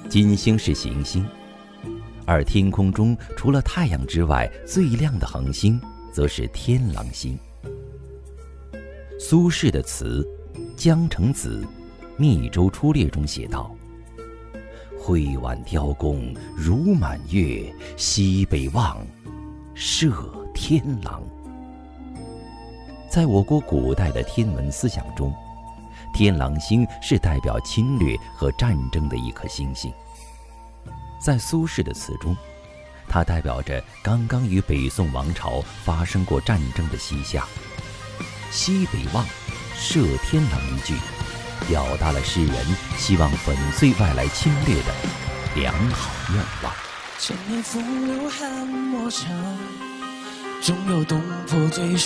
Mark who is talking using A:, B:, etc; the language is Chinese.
A: 金星是行星，而天空中除了太阳之外最亮的恒星则是天狼星。苏轼的词《江城子·密州出猎》中写道：挥挽雕弓如满月，西北望，射天狼。在我国古代的天文思想中，天狼星是代表侵略和战争的一颗星星。在苏轼的词中，它代表着刚刚与北宋王朝发生过战争的西夏。西北望，射天狼一句，表达了诗人希望粉碎外来侵略的良好愿望。
B: 千年风流汉莫测，终有东坡最